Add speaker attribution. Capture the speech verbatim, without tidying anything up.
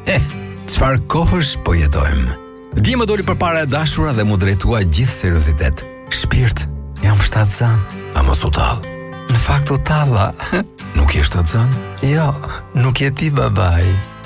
Speaker 1: Eh, çfarë kohësh po jetojmë. Dje më doli përpara e dashura dhe mu drejtua gjithë seriozitet. Shpirt, jam shtatzan. A mos u tall. Në fakt u talla. Nuk je shtatzan? Jo, nuk je ti babai.